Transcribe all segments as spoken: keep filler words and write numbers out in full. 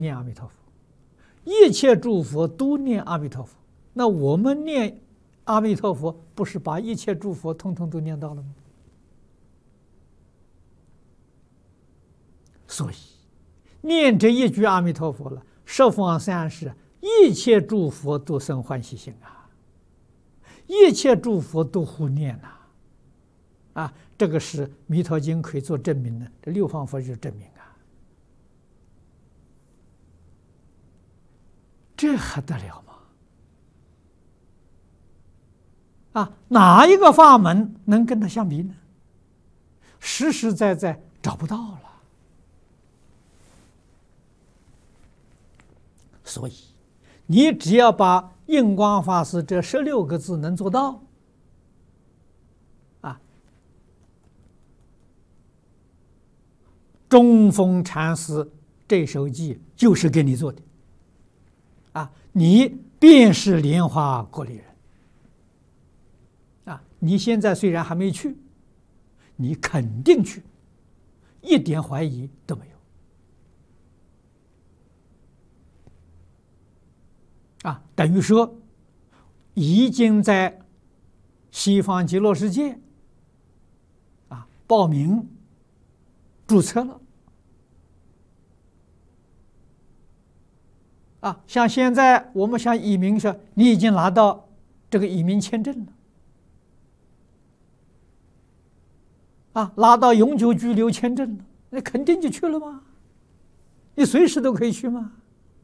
念阿弥陀佛，一切诸佛都念阿弥陀佛。那我们念阿弥陀佛，不是把一切诸佛通通都念到了吗？所以念这一句阿弥陀佛了，十方三世一切诸佛都生欢喜心啊，一切诸佛都护念呐、啊，啊，这个是《弥陀经》可以做证明的，这六方佛就证明啊，这还得了吗？啊，哪一个法门能跟它相比呢？实实在在找不到了。所以，你只要把印光法师这十六个字能做到，啊，中峰禅师这首偈就是给你做的，啊，你便是莲花国里人，啊，你现在虽然还没去，你肯定去，一点怀疑都没有。啊，等于说，已经在西方极乐世界啊报名注册了。啊，像现在我们想移民说，你已经拿到这个移民签证了，啊，拿到永久居留签证了，那肯定就去了吗？你随时都可以去吗？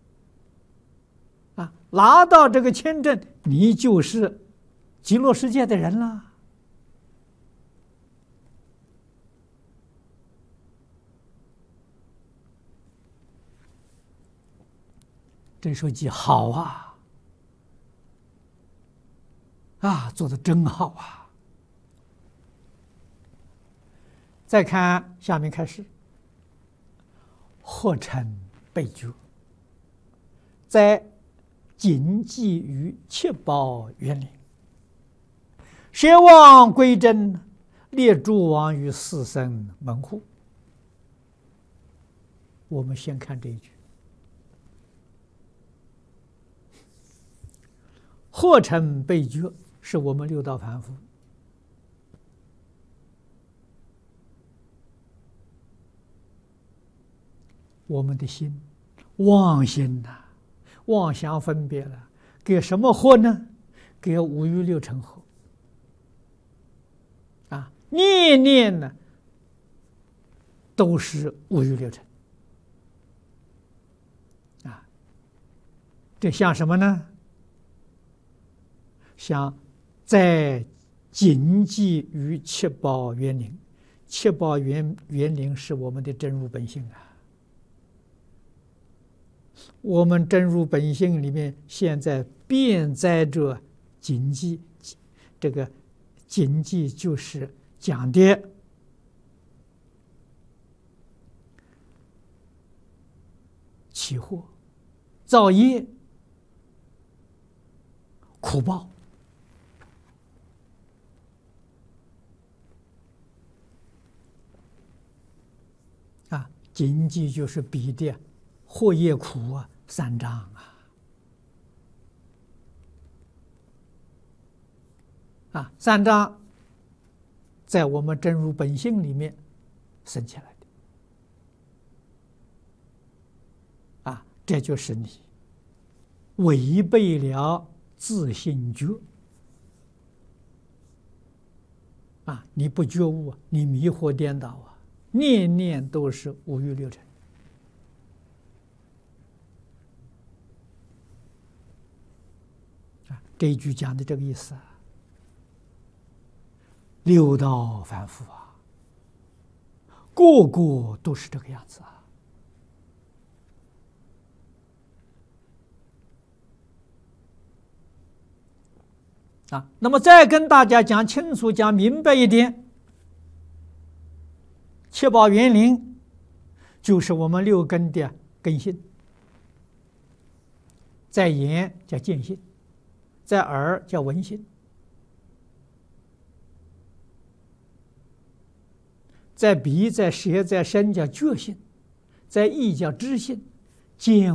啊，拿到这个签证，你就是极乐世界的人了。这首偈好啊，啊，做得真好啊！再看下面开始，或成被觉，在谨记于七宝园林，舍妄归真，列诸王于四生门户。我们先看这一句，或成被觉，是我们六道凡夫我们的心妄心呐、啊。妄想分别了，给什么惑呢？给五欲六尘惑。啊，念念呢，都是五欲六尘。啊，这像什么呢？像在谨记于七宝园林，七宝园园林是我们的真如本性啊。我们真如本性里面，现在遍在着谨记，这个谨记就是讲的起惑、造业、苦报。啊，谨记就是比的惑业苦啊，三障啊，啊，三障在我们真如本性里面生起来的，啊，这就是你违背了自性觉，啊，你不觉悟，你迷惑颠倒啊，念念都是五欲六尘。这一句讲的这个意思啊，六道凡夫啊，个个都是这个样子啊。啊，那么再跟大家讲清楚、讲明白一点，七宝园林就是我们六根的根性，在眼叫见性。在耳叫闻性，在鼻、在舌、在身叫觉性，在意叫知性，见